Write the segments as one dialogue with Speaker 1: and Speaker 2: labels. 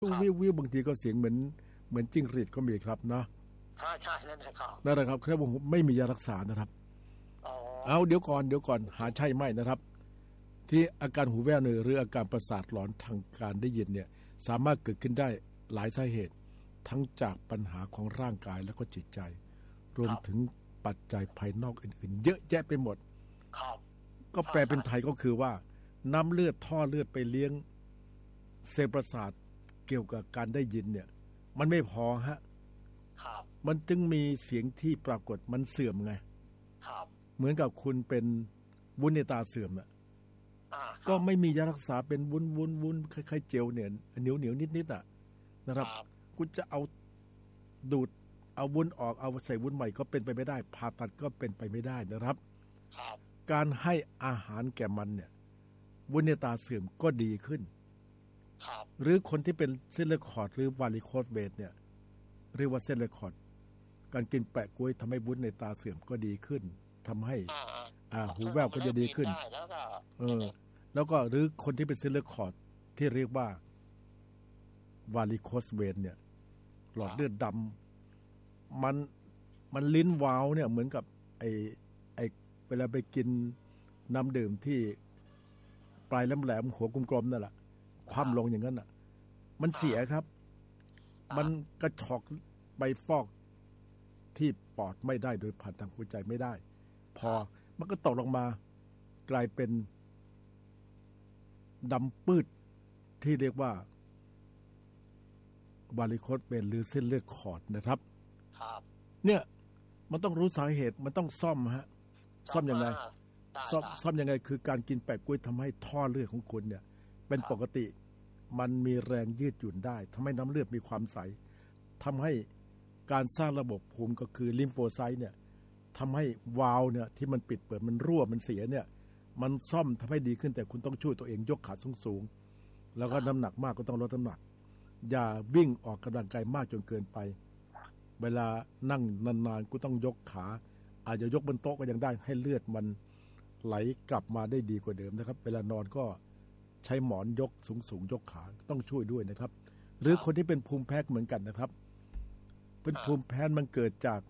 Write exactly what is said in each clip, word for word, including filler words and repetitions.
Speaker 1: วิววิวบางทีก็เสียงเหมือนเหมือนจิ้งหรีดก็มีครับนะ
Speaker 2: ใช่ใช่นั่นแหละครับ
Speaker 1: นั่นแหละครับแค่ว่าไม่มียารักษานะครับเอาเดี๋ยวก่อนเดี๋ยวก่อนหาใช่ไหมนะครับที่อาการหูแว่วหรืออาการประสาทหลอนทางการได้ยินเนี่ยสามารถเกิดขึ้นได้หลายสาเหตุทั้งจากปัญหาของร่างกายแล้วก็จิตใจรวมถึงปัจจัยภายนอกอื่นๆเยอะแยะไปหมดก็แปลเป็นไทยก็คือว่าน้ำเลือดท่อเลือดไปเลี้ยงเซลล์ประสาทเกี่ยวกับการได้ยินเนี่ยมันไม่พอฮะมันจึงมีเสียงที่ปรากฏมันเสื่อมไงเหมือนกับคุณเป็นวุ้นในตาเสื่อมอ่ะก็ไม่มียารักษาเป็นวุ้นวุ้นวุ้นคล้ายๆเจลเนี่ยเหนียวเหนียวนิดนิดอ่ะนะครับคุณจะเอาดูดเอาวุ้นออกเอาใส่วุ้นใหม่ก็เป็นไปไม่ได้ผ่าตัดก็เป็นไปไม่ได้นะครับการให้อาหารแก่มันเนี่ยวุ้นในตาเสื่อมก็ดีขึ้นหรือคนที่เป็นเส้นเลือดขอดหรือวาริโคสเวนเนี่ยเรียกว่าเส้นเลือดขอดการกินแปะกล้วยทำให้วุ้นในตาเสื่อมก็ดีขึ้นทำให้อ่าหูแว่วก็จะดีขึ้นเออแล้วก็หรือคนที่เป็นเส้นเลือดขอดที่เรียกว่าวาริโคสเวนเนี่ยหลอดเลือดดำมันมันลิ้นวาวเนี่ยเหมือนกับไอไอเวลาไปกินน้ำดื่มที่ปลายแหลมๆหัวกลมๆนั่นแหละคว่ำลงอย่างนั้นอ่ะมันเสียครับมันกระชอกใบฟอกที่ปอดไม่ได้โดยผ่านทางหัวใจไม่ได้พอมันก็ตกลงมากลายเป็นดำปื้ดที่เรียกว่าวาริโคสเวนหรือเส้นเลือดขอดนะครับเนี่ยมันต้องรู้สาเหตุมันต้องซ่อมฮะซ่อมยังไงซ่อมซ่อมยังไงคือการกินแปะกล้วยทำให้ท่อเลือดของคุณเนี่ยเป็นปกติมันมีแรงยืดหยุ่นได้ทำให้น้ำเลือดมีความใสทำให้การสร้างระบบภูมิก็คือลิมโฟไซต์เนี่ยทำให้วาล์วเนี่ยที่มันปิดเปิดมันรั่วมันเสียเนี่ยมันซ่อมทำให้ดีขึ้นแต่คุณต้องช่วยตัวเองยกขาสูงๆแล้วก็น้ำหนักมากก็ต้องลดน้ำหนักอย่าวิ่งออกกำลังกายมากจนเกินไปเวลานั่งนานๆกูต้องยกขาอาจจะยกบนโต๊ะก็ยังได้ให้เลือดมันไหลกลับมาได้ดีกว่าเดิมนะครับเวลานอนก็ใช้หมอนยกสูงๆยกขาต้องช่วยด้วยนะครับหรือคนที่เป็นภูมิแพ้เหมือนกันนะครับเป็นภูมิแพ้มันเกิดจาก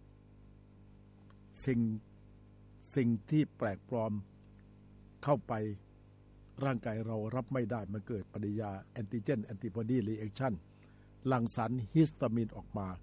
Speaker 1: สิ่งสิ่งที่แปลกปลอมเข้าไปร่างกายเรารับไม่ได้มันเกิดปฏิกิริยาแอนติเจนแอนติบอดีรีแอคชั่นหลั่งสารฮิสตามีนออกมา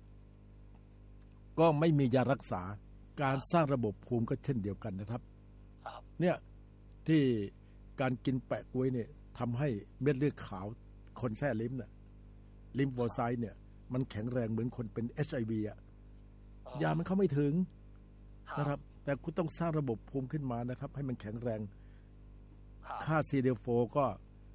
Speaker 1: ก็ไม่มียารักษาการสร้างระบบภูมิก็เช่นเดียวกันนะครับเนี่ยที่การกินแปะกล้วยเนี่ยทำให้เม็ดเลือดขาวคนแท้ลิ้มเนี่ยลิมโฟไซต์เนี่ยมันแข็งแรงเหมือนคนเป็น เอช ไอ วี อ่ะยามันเข้าไม่ถึงนะครับแต่คุณต้องสร้างระบบภูมิขึ้นมานะครับให้มันแข็งแรงค่า ซี ดี โฟร์ ก็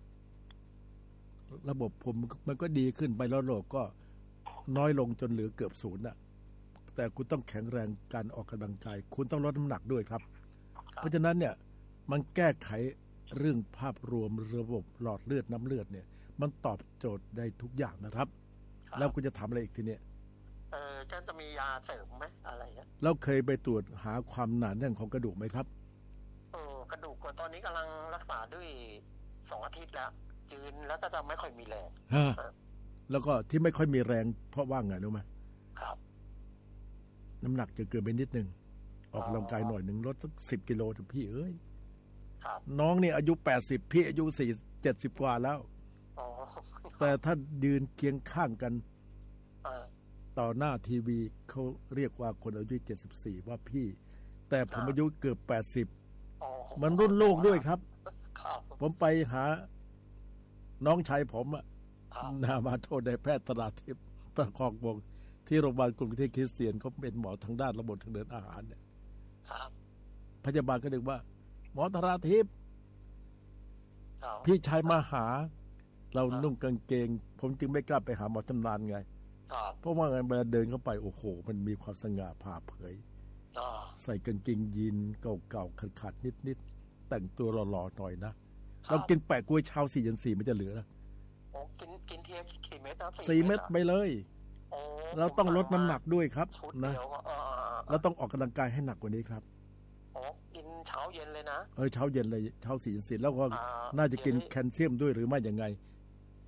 Speaker 1: ระบบภูมิมันก็ดีขึ้นไปแล้วโรคก็น้อยลงจนเหลือเกือบศูนย์น่ะแต่คุณต้องแข็งแรงการออกกำลังกายคุณต้องลดน้ำหนักด้วยครับเพราะฉะนั้นเนี่ยมันแก้ไขเรื่องภาพรวมระบบหลอดเลือดน้ำเลือดเนี่ยมันตอบโจทย์ได้ทุกอย่างนะครับแล้วคุณจะทำอะไรอีกทีเนี้ย
Speaker 2: เออจะมียาเสริมไหมอะไรเงี้ย
Speaker 1: เราเคยไปตรวจหาความหนาแน่นของกระดูกไหมครับ
Speaker 2: เออกระดูกตอนนี้กำลังรักษาด้วยสองอาทิตย์แล้วยืนแล้วก็จะไม่ค่อยมีแรง
Speaker 1: ฮะแล้วก็ที่ไม่ค่อยมีแรงเพราะว่าไงรู้ไหม
Speaker 2: ครับ
Speaker 1: น้ำหนักจะเกินไปนิดนึงออกกำลังกายหน่อยหนึ่งลดสักสิบกิโลถึงพี่เอ้ย
Speaker 2: ครับ
Speaker 1: น้องนี่อายุแปดสิบพี่อายุสี่เจ็ดสิบกว่าแล้วแต่ถ้ายืนเคียงข้างกันต่อหน้าทีวีเขาเรียกว่าคนอายุเจ็ดสิบสี่ว่าพี่แต่ผมอายุเกือบแปดสิบมันรุ่นโลกด้วยครับผมไปหาน้องชายผมอะนามาโทษในแพทย์ตราทิพย์ประคองวงที่โรงพยาบาลกรุงเทพคริสเตียนเขาเป็นหมอทางด้านระบบทางเดินอาหารเนี่ยพยาบาลก็นึกว่าหมอตราทิพย์พี่ชายมาหาเรานุ่งกางเกงผมจึงไม่กล้าไปหาหมอชำนาญไงเพราะว่าไงเวลาเดินเข้าไปโอ้โหมันมีความสง่าผ่าเผยใส่กางเกงยีนเก่าๆขาดๆนิดๆแต่งตัวหล่อๆหน่อยนะเรากินแปะกล้วยเช้าสี่ยันสี่มันจะเหลือนะ
Speaker 2: กินกินเทียกี่เม็ดนะ
Speaker 1: สี่เม็ดไปเลยเราต้องลดน้ำหนักด้วยครับนะเราต้องออกกำลังกายให้หนักกว่านี้ครับ
Speaker 2: กินเช้าเย็นเลยนะ
Speaker 1: เออเช้าเย็นเลยเช้าสี่ยันสี่แล้วก็น่าจะกินแคลเซียมด้วยหรือไม่อย่างไง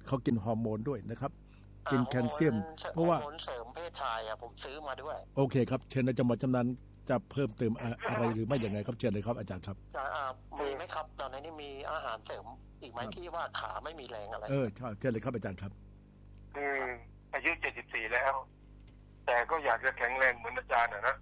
Speaker 1: เขากินฮอร์โมนด้วยนะครับกินแคลเซียมเพราะว่า
Speaker 2: ฮอร์โมนเสริมเพศชายอ่ะผมซื้อมาด้วย
Speaker 1: โอเคครับเชิญอาจารย์หมอชำนาญจะเพิ่มเติมอะไรหรือไม่อย่างไรครับเชิญเลยครับอาจารย์ครับ
Speaker 2: มีไหมครับตอนนี้มีอาหารเสริมอีกไหมที่ว่าขาไม่มีแรงอะไร
Speaker 1: เออเชิญเลยครับอาจารย์ครับ
Speaker 3: คืออายุเจ็ดสิบสี่แล้วแต่ก็อยากจะแข็งแรงเหมือนอาจารย์นะ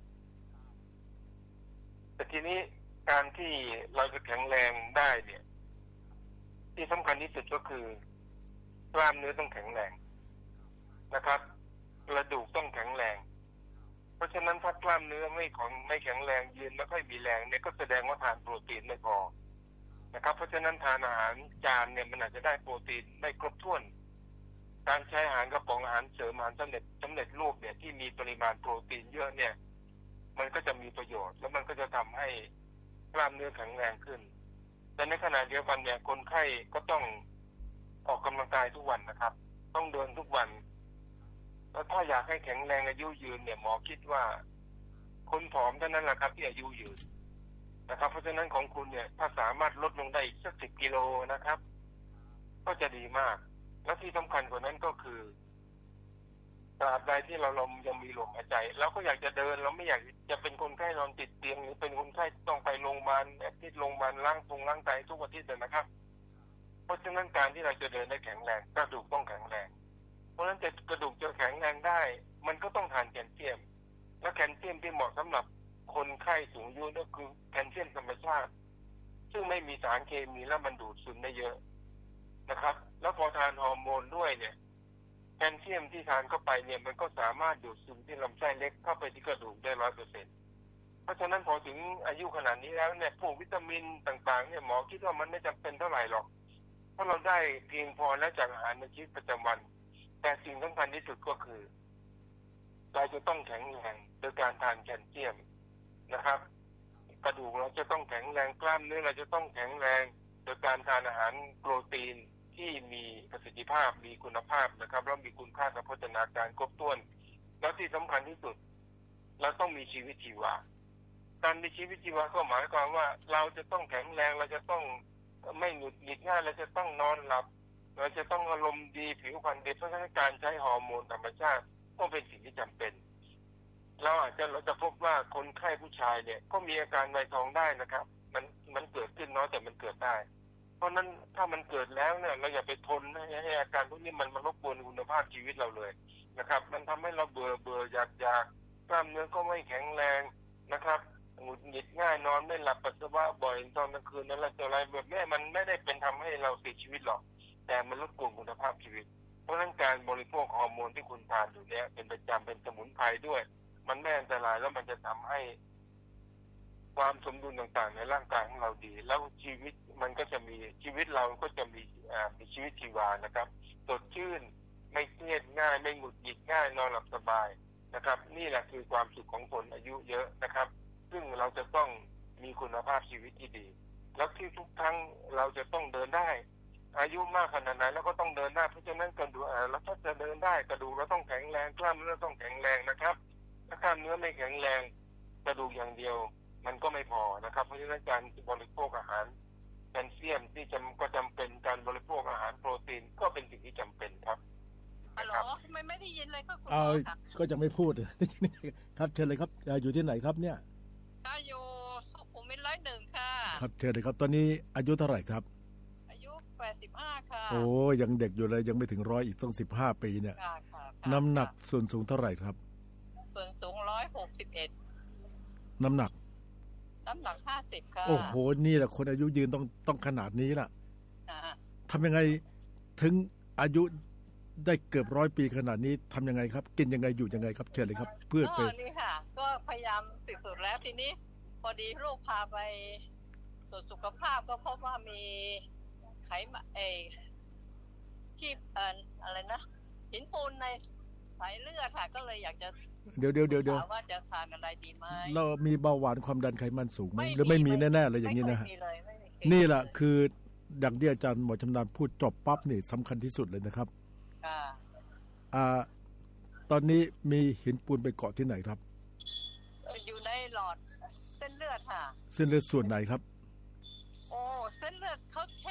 Speaker 3: แต่ทีนี้การที่เราจะแข็งแรงได้เนี่ยที่สำคัญที่สุดก็คือกล้ามเนื้อต้องแข็งแรงนะครับกระดูกต้องแข็งแรงเพราะฉะนั้นถ้ากล้ามเนื้อไม่ของไม่แข็งแรงยืนไม่ค่อยมีแรงเนี่ยก็แสดงว่าทานโปรตีนไม่พอนะครับเพราะฉะนั้นทานอาหารจานเนี่ยมันอาจจะได้โปรตีนไม่ครบถ้วนการใช้อาหารกระป๋องอาหารเสริมอาหารสำเร็จสำเร็จรูปเนี่ยที่มีปริมาณโปรตีนเยอะเนี่ยมันก็จะมีประโยชน์แล้วมันก็จะทำให้กล้ามเนื้อแข็งแรงขึ้นแต่ในขณะเดียวกันเนี่ยคนไข้ก็ต้องออกกำลังกายทุกวันนะครับต้องเดินทุกวันแล้วถ้าอยากให้แข็งแรงอายุยืนเนี่ยหมอคิดว่าคนผอมเท่านั้นแหละครับที่อายุยืนนะครับเพราะฉะนั้นของคุณเนี่ยถ้าสามารถลดลงได้อีกสักสิบกิโลนะครับก็จะดีมากและที่สำคัญกว่านั้นก็คือตราบใดที่เราลมยังมีลมหายใจเราก็อยากจะเดินเราไม่อยากจะเป็นคนไข้นอนติดเตียงหรือเป็นคนไข้ต้องไปโรงพยาบาลอาทิตย์โรงพยาบาลล้างตรงล้างไตทุกอาทิตย์เลยนะครับเพราะฉะนั้นการที่เราจะเดินได้แข็งแรงกระดูกต้องแข็งแรงเพราะฉะนั้นจะกระดูกจะแข็งแรงได้มันก็ต้องทานแคลเซียมและแคลเซียมที่เหมาะสำหรับคนไข้สูงอายุก็คือแคลเซียมธรรมชาติซึ่งไม่มีสารเคมีแล้วมันดูดซึมได้เยอะนะครับแล้วพอทานฮอร์โมนด้วยเนี่ยแคลเซียมที่ทานเข้าไปเนี่ยมันก็สามารถดูดซึมที่ลำไส้เล็กเข้าไปที่กระดูกได้ร้อยเปอร์เซ็นต์เพราะฉะนั้นพอถึงอายุขนาดนี้แล้วเนี่ยพวกวิตามินต่างๆเนี่ยหมอคิดว่ามันไม่จำเป็นเท่าไหร่หรอกเพราะเราได้เพียงพอแล้วจากอาหารในชีวิตประจำวันแต่สิ่งสำคัญที่สุดก็คือเราจะต้องแข็งแรงโดยการทานแคลเซียมนะครับกระดูกเราจะต้องแข็งแรงกล้ามเนื้อเราจะต้องแข็งแรงโดยการทานอาหารโปรตีนที่มีประสิทธิภาพมีคุณภาพนะครับแล้วมีคุณค่าทางโภชนาการครบถ้วนแล้วที่สำคัญที่สุดเราต้องมีชีวิตชีวาการมีชีวิตชีวาก็หมายความว่าเราจะต้องแข็งแรงเราจะต้องไม่หงุดหงิดง่ายเราจะต้องนอนหลับเราจะต้องอารมณ์ดีผิวพรรณดีเพราะฉะนั้นการใช้ฮอร์โมนธรรมชาติก็เป็นสิ่งที่จำเป็นเราอาจจะเราจะพบว่าคนไข้ผู้ชายเนี่ยก็มีอาการวัยทองได้นะครับมันมันเกิดขึ้นน้อยแต่มันเกิดได้เพราะนั้นถ้ามันเกิดแล้วเนี่ยเราอย่าไปทนให้ให้อาการพวกนี้มันมารบกวนคุณภาพชีวิตเราเลยนะครับมันทำให้เราเบื่อเบื่ออยากอยากกล้ามเนื้อก็ไม่แข็งแรงนะครับหงุดหงิดง่ายนอนไม่หลับปัสสาวะบ่อยตอนกลางคืนนั่นแหละอะไรแบบนี้มันไม่ได้เป็นทำให้เราเสียชีวิตหรอกแต่มันรบกวนคุณภาพชีวิตเพราะฉะนั้นการบริโภคฮอร์โมนที่คุณทานอยู่เนี้ยเป็นประจำเป็นสมุนไพรด้วยมันไม่อันตรายแล้วมันจะทำให้ความสมดุลต่างๆในร่างกายของเราดีแล้วชีวิตมันก็จะมีชีวิตเราก็จะมีมีชีวิตชีวานะครับสดชื่นไม่เครียดง่ายไม่หงุดหงิดง่ายนอนหลับสบายนะครับนี่แหละคือความสุขของคนอายุเยอะนะครับซึ่งเราจะต้องมีคุณภาพชีวิตที่ดีแล้วที่ทุกครั้งเราจะต้องเดินได้อายุมากขนาดไหนแล้วก็ต้องเดินได้เพราะฉะนั้นกระดูกเราถ้าจะเดินได้กระดูกเราต้องแข็งแรงกล้ามเนื้อต้องแข็งแรงนะครับถ้ากล้ามเนื้อไม่แข็งแรงกระดูกอย่างเดียวมันก็ไม่พอนะครับเพราะฉะนั้นการบริโภคอาหารแคลเซียมที่จำก็จำเป็นการบริโภคอาหารโปรตีนก็เป็นสิ่งที่จำเป็นครับ
Speaker 4: ฮัลโหลไม่ไม่ได้ยินเลยก็คุณ
Speaker 1: หมอค่ะก็จะไม่พูดครับเชิญเลยครับอยู่ที่ไหนครับเนี่ย
Speaker 4: ก็อยู่สุขุมวิทร้อยหนึ่งค่ะ
Speaker 1: ครับเชิญเลยครับตอนนี้อายุเท่าไหร่ครับ
Speaker 4: อายุแปดสิบห้าค่ะ
Speaker 1: โอ้ยังเด็กอยู่เลยยังไม่ถึงร้อยอีกต้องสิบห้าปีเนี่ยน้ำหนักส่วนสูงเท่าไหร่ครับ
Speaker 4: ส่วนสูงร้อยหกสิบเอ็ด
Speaker 1: น้ำหนัก
Speaker 4: น้ำหนักห้าสิบค่ะ
Speaker 1: โอ้โหนี่แหละคนอายุยืนต้องต้องขนาดนี้ล่ะทำยังไงถึงอายุได้เกือบร้อยปีขนาดนี้ทำยังไงครับกินยังไงอยู่ยังไงครับเชิญเลยครับเพื่อ
Speaker 4: เป็นนี่ค่ะก็พยายามติดสุดแล้วทีนี้พอดีลูกพาไปตรวจสุขภาพก็พบว่ามีไขมันเอที่เอ่ออะไรนะหินปูนในสายเลือดค่ะก็เลยอยากจะ
Speaker 1: เดี๋ยวเดี๋ยวเดี๋ยวเดี๋ยว
Speaker 4: ว่าจะทานอะไรดีไหม
Speaker 1: เรามีเบาหวานความดันไขมันสูงไหมหรือไม่มีแน่ๆเลยอย่างนี้นะนี่แหละคือดังที่อาจารย์หมอชำนาญพูดจบปั๊บนี่สำคัญที่สุดเลยนะครับอ่าตอนนี้มีหินปูนไปเกาะที่ไหนครับ
Speaker 4: อยู่ในหลอดเส้นเลือดค่ะ
Speaker 1: เส้นเลือดส่วนไหนครับ
Speaker 4: โอ้เส้นเลือดเขาเช็ค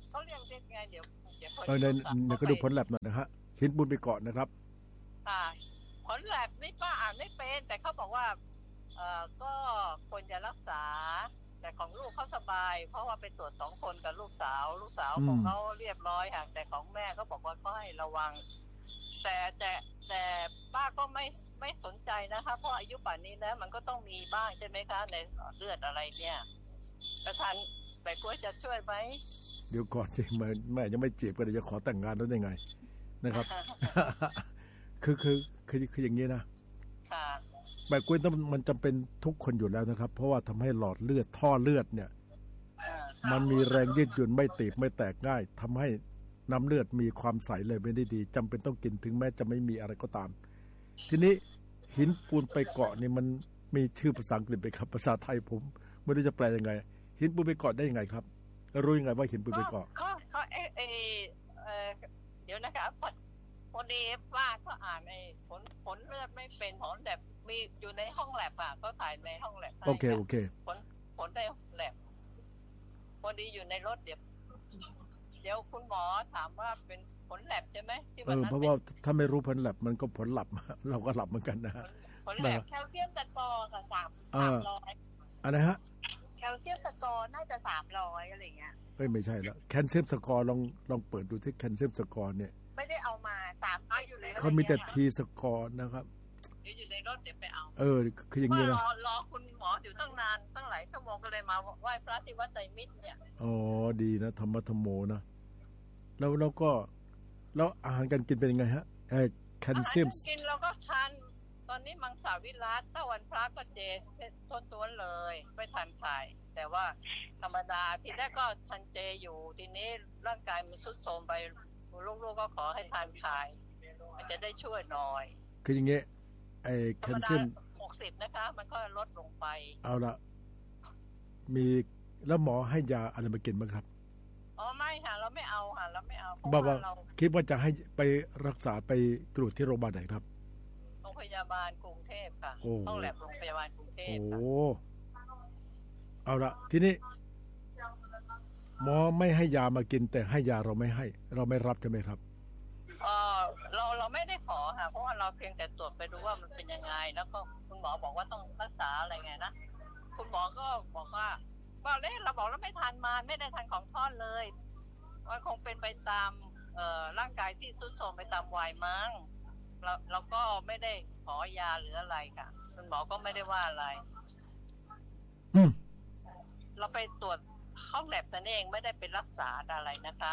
Speaker 4: เขาเรียกเรียกไงเดี๋ยวเดี๋ยว
Speaker 1: เออในในก็ดูผลแลบหน่อยนะฮะหินปูนไปเกาะนะครับ
Speaker 4: ค่ะผลแลบนี่ป้าอ่านไม่เป็นแต่เขาบอกว่าเอ่อก็ควรจะรักษาแต่ของลูกเขาสบายเพราะว่าไปตรวจสองคนกับลูกสาวลูกสาวของเขาเรียบร้อยค่ะแต่ของแม่เขาบอกว่าก็ให้ระวังแต่แต่แต่ป้าก็ไม่ไม่สนใจนะคะเพราะอายุป่านนี้แล้วมันก็ต้องมีบ้างใช่ไหมคะในเลือดอะไรเนี่ยประธานแม่กล้วยจะช่วยไหม
Speaker 1: เดี๋ยวก่อนสิแม่แม่ยังไม่จีบกันเดี๋ยวจะขอแต่งงานแล้วได้ไงนะครับ คือคือคือคืออย่างนี้นะแม่กล้วยต้องมันจำเป็นทุกคนอยู่แล้วนะครับเพราะว่าทำให้หลอดเลือดท่อเลือดเนี่ยมันมีแรงยืดหยุ่นไม่ตีบไม่แตกง่ายทำให้น้ำเลือดมีความใสเลยไม่ได้ดีจำเป็นต้องกินถึงแม้จะไม่มีอะไรก็ตามทีนี้หินปูนไปเกาะนี่มันมีชื่อภาษาอังกฤษไปครับภาษาไทยผมไม่รู้จะแปลยังไงหินปูนไปเกาะได้ยังไงครับรู้ยังไงว่าหินปูนไปเกาะ
Speaker 4: เขาเขาเอเอเอเดี๋ยวนะคะพอดีว่าก็อ่านไอ้ผลผลเลือดไม่เป็นผลแลบมีอยู่ในห้องแลบอ่ะก็ถ่ายในห้องแลบ
Speaker 1: โอเคโอเค
Speaker 4: ผลผลในแลบพอดีอยู่ในรถเดี๋ยวเดี๋ยวคุณหมอถามว่าเป็นผลแลบใช่ไหมที่
Speaker 1: วันนั้นเพราะว่าถ้าไม่รู้ผลแลบมันก็ผลหลับเราก็หลับเหมือนกันนะ
Speaker 4: ผลแลบแคลเซียมตะกอค่ะสามสามร้อย
Speaker 1: อะไรฮะ
Speaker 4: แคลเซียมตะกอน่าจะสามร้อยอะไรเงี้ย
Speaker 1: เอ้ยไม่ใช่แล้วแคลเซียมสกอร์ลองลองเปิดดูที่แคลเซียมสกอร์เนี่ย
Speaker 4: ไม่ได้เอามาสามร้อยอยู่เลย
Speaker 1: เขามีแต่ทีสกอร์นะครับ
Speaker 4: เดี๋ยวอยู่ในรถเดี๋ยวไปเอา
Speaker 1: เออคืออย่างนี้นะ
Speaker 4: รอรอคุณหมออยู่ตั้งนานตั้งหลายชั่วโมงก็เลยมาไหว้พระที่วัดไตรมิตรเนี่ย
Speaker 1: อ๋อดีนะธรรมะธรรมโมนะแล้วเราก็แล้วอาหารการกินเป็นยังไงฮะไอ้แคลเซียม
Speaker 4: กินเราก็ทานตอนนี้มังสวิรัติถ้าวันพระก็เจต้นๆเลยไม่ทานไข่แต่ว่าธรรมดาทีแรกก็ทานเจอยู่ทีนี้ร่างกายมันทรุดโทรมไปลูกๆก็ขอให้ทานไข่มันจะได้ช่วยหน่อย
Speaker 1: คืออย่างเงี้ยไอ้แคลเซียม
Speaker 4: หกสิบนะคะมันก็ลดลงไป
Speaker 1: เอาละมีแล้วหมอให้ยาอะไรมากินบ้างครับ
Speaker 4: อ๋อไม่ค่ะเราไม่เอาค่ะเราไม่เอา
Speaker 1: เพราะว่าเราคิดว่าจะให้ไปรักษาไปตรวจที่โรงพยาบาลไหนครับ
Speaker 4: โรงพยาบาลกรุงเทพค่ะต้องแลบโรงพยาบาลกรุงเทพ
Speaker 1: โอ้เอาละทีนี้หมอไม่ให้ยามากินแต่ให้ยาเราไม่ให้เราไม่รับใช่ไหมครับ
Speaker 4: เออเราเราไม่ได้ขอค่ะเพราะว่าเราเพียงแต่ตรวจไปดูว่ามันเป็นยังไงแล้วก็คุณหมอบอกว่าต้องรักษาอะไรไงนะคุณหมอก็บอกว่าก็เล่เราบอกแล้วไม่ทานมาไม่ได้ทานของทอดเลยมันคงเป็นไปตามเอ่อร่างกายที่ทรุดโทรมไปตามวัยมั้งเราเราก็ไม่ได้ขอยาหรืออะไรค่ะคุณหมอก็ไม่ได้ว่าอะไร
Speaker 1: อืม
Speaker 4: เราไปตรวจห้องแลบนั่นเองไม่ได้เป็นรักษาอะไรนะคะ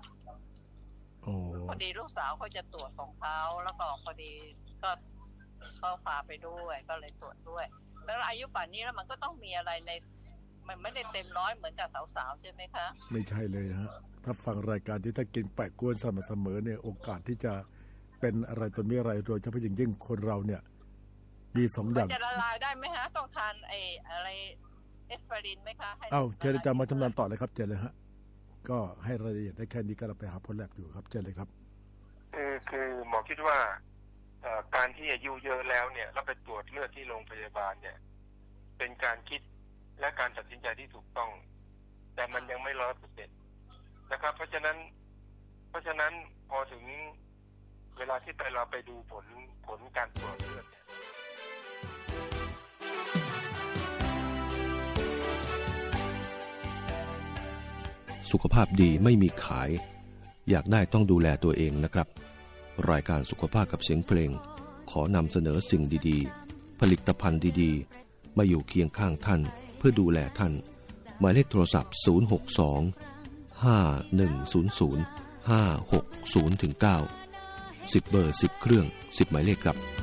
Speaker 4: พอดีลูกสาวเขาจะตรวจของเขาแล้วก็พอดีก็เขาพาไปด้วยก็เลยตรวจด้วยแล้วอายุป่านนี้แล้วมันก็ต้องมีอะไรในมันไม่ได้เต็มร้อยเหมือนกับสาวๆใช่ไหมคะ
Speaker 1: ไม่ใช่เลยฮะถ้าฟังรายการที่ถ้ากินแปะกวนสม่ำเสมอเนี่ยโอกาสที่จะเป็นอะไรตัวมีอะไรโดยเฉพาะอย่างยิ่งคนเราเนี่ยมีสองอย่าง
Speaker 4: จะละลายได้ไหมฮะต้องทานไอ้อะไรเอสไพรินไหมคะ
Speaker 1: เอ้าเจรจามาชำนาญต่อเลยครับเจเลยฮะก็ให้รายละเอียดได้แค่นี้ก็เราไปหาผลแลบอยู่ครับเจเลยครับ
Speaker 3: คือคือหมอคิดว่าการที่อายุเยอะแล้วเนี่ยเราไปตรวจเลือดที่โรงพยาบาลเนี่ยเป็นการคิดและการตัดสินใจที่ถูกต้องแต่มันยังไม่ร้อยเปอร์เซ็นต์นะครับเพราะฉะนั้นเพราะฉะนั้นพอถึงเวลาที่ไปเราไปดูผลผลการตรวจเลือดเนี่ย
Speaker 5: สุขภาพดีไม่มีขายอยากได้ต้องดูแลตัวเองนะครับรายการสุขภาพกับเสียงเพลงขอนำเสนอสิ่งดีๆผลิตภัณฑ์ดีๆมาอยู่เคียงข้างท่านเพื่อดูแลท่านหมายเลขโทรศัพท์ศูนย์ หก สอง ห้า หนึ่ง ศูนย์ ศูนย์ ห้า หก ศูนย์ เก้า สิบเบอร์สิบเครื่องสิบหมายเลขครับ